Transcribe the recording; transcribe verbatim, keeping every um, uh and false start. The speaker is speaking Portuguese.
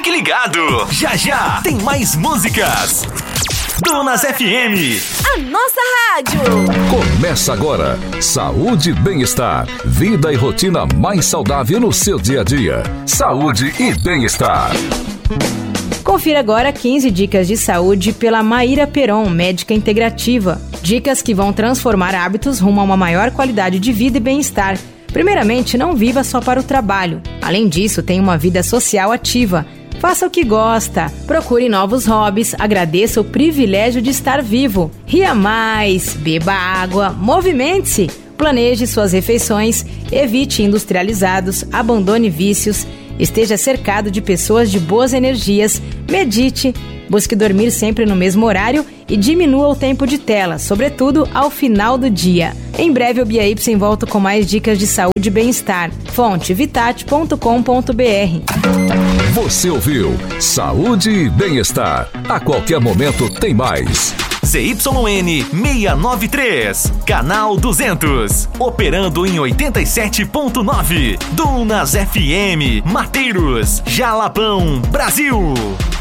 Fique ligado, já já tem mais músicas. Dunas F M, a nossa rádio. Começa agora, saúde e bem-estar, vida e rotina mais saudável no seu dia a dia. Saúde e bem-estar. Confira agora quinze dicas de saúde pela Maíra Peron, médica integrativa. Dicas que vão transformar hábitos rumo a uma maior qualidade de vida e bem-estar. Primeiramente, não viva só para o trabalho. Além disso, tenha uma vida social ativa. Faça o que gosta, procure novos hobbies, agradeça o privilégio de estar vivo. Ria mais, beba água, movimente-se, planeje suas refeições, evite industrializados, abandone vícios, esteja cercado de pessoas de boas energias, medite, busque dormir sempre no mesmo horário e diminua o tempo de tela, sobretudo ao final do dia. Em breve o Bia Y volta com mais dicas de saúde e bem-estar. Fonte vitat ponto com ponto b r. Você ouviu Saúde e Bem-Estar. A qualquer momento tem mais. Z Y N seiscentos e noventa e três, canal duzentos, operando em oitenta e sete ponto nove. Dunas F M, Mateiros, Jalapão, Brasil.